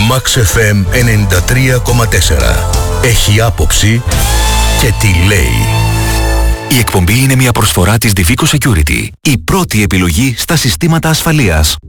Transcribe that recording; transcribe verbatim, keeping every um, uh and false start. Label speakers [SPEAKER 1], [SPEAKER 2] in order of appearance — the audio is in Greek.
[SPEAKER 1] Max εφ εμ ενενήντα τρία κόμμα τέσσερα. Έχει άποψη και τι λέει.
[SPEAKER 2] Η εκπομπή είναι μια προσφορά της Divico Security, η πρώτη επιλογή στα συστήματα ασφαλείας.